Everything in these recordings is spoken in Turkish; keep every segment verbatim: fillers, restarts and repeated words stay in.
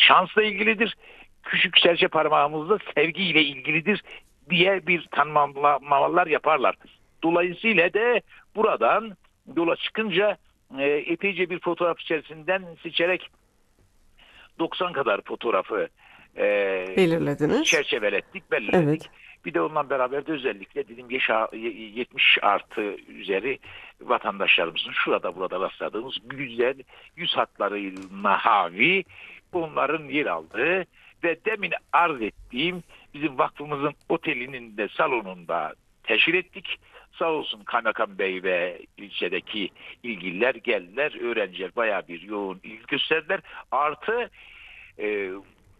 şansla ilgilidir. Küçük serçe parmağımız da sevgiyle ilgilidir diye bir tanımlamalar yaparlar. Dolayısıyla de buradan yola çıkınca e, epeyce bir fotoğraf içerisinden seçerek doksan kadar fotoğrafı e, Belirlediniz. çerçevelettik, belirledik. Evet. Bir de onunla beraber de özellikle dedim yaşa, yetmiş artı üzeri vatandaşlarımızın şurada burada rastladığımız güzel yüz hatlarına havi, onların yer aldığı ve demin arz ettiğim bizim vakfımızın otelinin de salonunda teşhir ettik. Sağ olsun Kaymakam Bey ve ilçedeki ilgililer geldiler. Öğrenciler bayağı bir yoğun ilgi gösterdiler. Artı e,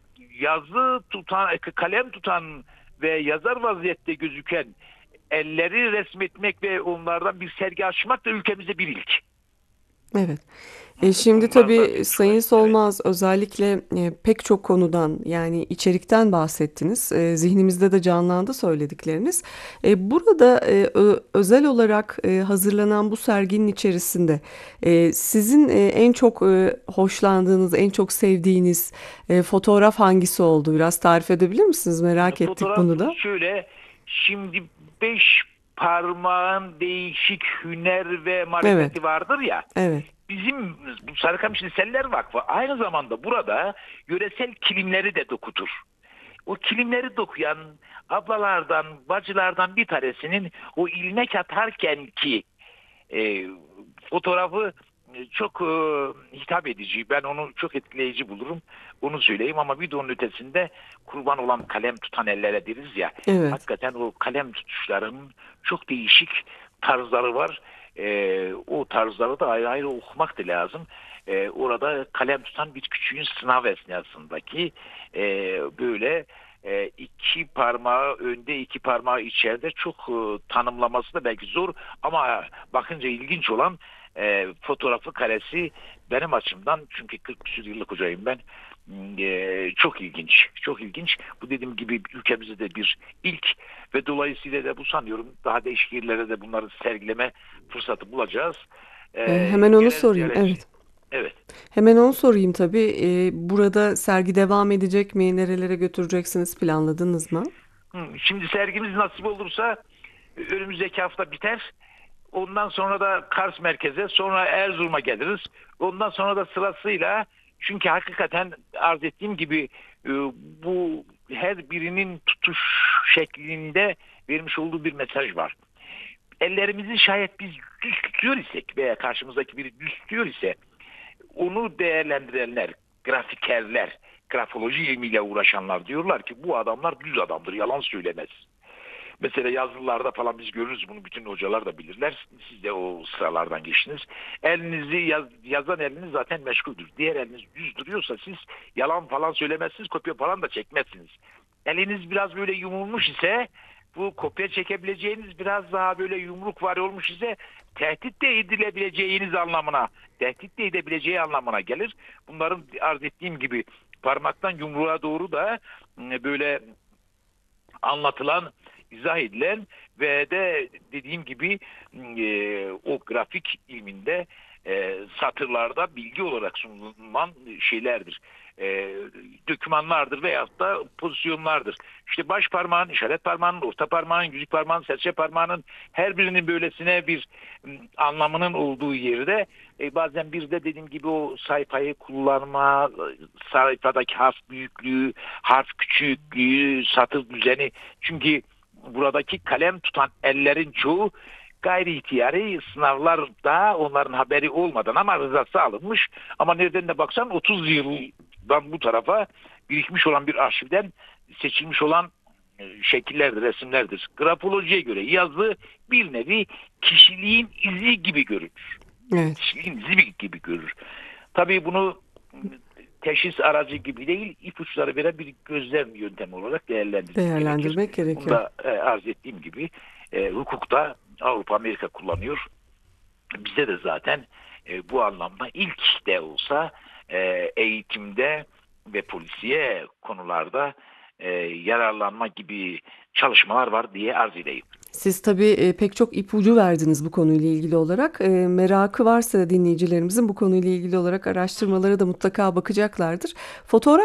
yazı tutan, kalem tutan ve yazar vaziyette gözüken elleri resmetmek ve onlardan bir sergi açmak da ülkemizde bir ilk. Evet. E şimdi Bunlar da tabii bir Sayın evet. Solmaz özellikle e, pek çok konudan yani içerikten bahsettiniz. E, zihnimizde de canlandı söyledikleriniz. E, burada e, ö- özel olarak e, hazırlanan bu serginin içerisinde e, sizin e, en çok e, hoşlandığınız, en çok sevdiğiniz e, fotoğraf hangisi oldu? Biraz tarif edebilir misiniz? Merak ettik Fotoğraf bunu da. şöyle, şimdi beş parmağın değişik hüner ve Evet, marifeti vardır ya. evet, Bizim bu Sarıkamış Liseler Vakfı aynı zamanda burada yöresel kilimleri de dokutur. O kilimleri dokuyan ablalardan, bacılardan bir tanesinin o ilmek atarken ki e, fotoğrafı çok e, hitap edici. Ben onu çok etkileyici bulurum. Onu söyleyeyim ama bir de onun ötesinde kurban olan kalem tutan ellere deriz ya. evet. Hakikaten o kalem tutuşlarının çok değişik tarzları var. E, o tarzları da ayrı ayrı okumak da lazım. E, orada kalem tutan bir küçüğün sınav esnasındaki e, böyle e, iki parmağı önde iki parmağı içeride çok e, tanımlaması da belki zor ama bakınca ilginç olan e, fotoğrafı karesi benim açımdan çünkü kırk küsur yıllık hocayım ben e, çok ilginç çok ilginç bu dediğim gibi ülkemizde de bir ilk ve dolayısıyla da bu sanıyorum daha değişik yerlere de bunları sergileme fırsatı bulacağız. E, E, hemen onu gelen sorayım. ziyaretçi Evet. evet. Hemen onu sorayım tabii. Ee, burada sergi devam edecek mi? Nerelere götüreceksiniz? Planladınız mı? Hı, şimdi sergimiz nasip olursa önümüzdeki hafta biter. Ondan sonra da Kars merkeze, sonra Erzurum'a geliriz. Ondan sonra da sırasıyla çünkü hakikaten arz ettiğim gibi e, bu her birinin tutuş şeklinde vermiş olduğu bir mesaj var. Ellerimizi şayet biz düz tutuyor isek veya karşımızdaki biri düz tutuyor ise onu değerlendirenler, grafikerler, grafoloji ilmiyle uğraşanlar diyorlar ki bu adamlar düz adamdır, yalan söylemez. Mesela yazılılarda falan biz görürüz bunu, bütün hocalar da bilirler. Siz de o sıralardan geçtiniz. Elinizi yaz, yazan eliniz zaten meşguldür. Diğer eliniz düz duruyorsa siz yalan falan söylemezsiniz, kopya falan da çekmezsiniz. Eliniz biraz böyle yumulmuş ise bu kopya çekebileceğiniz biraz daha böyle yumruk var olmuş ise tehdit de edilebileceğiniz anlamına, tehdit de edebileceği anlamına gelir. Bunların arz ettiğim gibi parmaktan yumruğa doğru da böyle anlatılan, izah edilen ve de dediğim gibi e, o grafik ilminde e, satırlarda bilgi olarak sunulan şeylerdir. E, dokümanlardır veyahut da pozisyonlardır. İşte baş parmağın, işaret parmağının, orta parmağın, yüzük parmağının, serçe parmağının her birinin böylesine bir m, anlamının olduğu yerde e, bazen bir de dediğim gibi o sayfayı kullanma, sayfadaki harf büyüklüğü, harf küçüklüğü, satır düzeni. Çünkü buradaki kalem tutan ellerin çoğu gayri ihtiyari sınavlarda onların haberi olmadan ama rızası alınmış. Ama nereden de baksan otuz yıldan bu tarafa birikmiş olan bir arşivden seçilmiş olan e, şekillerdir, resimlerdir. Grafolojiye göre yazı bir nevi kişiliğin izi gibi görür. Evet. Kişiliğin izi gibi görür. Tabii bunu teşhis aracı gibi değil, ipuçları veren bir gözlem yöntemi olarak değerlendirmek gerekir. Değerlendirmek Bunu gerekiyor. da e, arz ettiğim gibi e, hukukta Avrupa, Amerika kullanıyor. Bize de zaten e, bu anlamda ilk de olsa e, eğitimde ve polisiye konularda e, yararlanma gibi çalışmalar var diye arz edeyim. Siz tabii e, pek çok ipucu verdiniz bu konuyla ilgili olarak. E, merakı varsa dinleyicilerimizin bu konuyla ilgili olarak araştırmalara da mutlaka bakacaklardır. Fotoğraf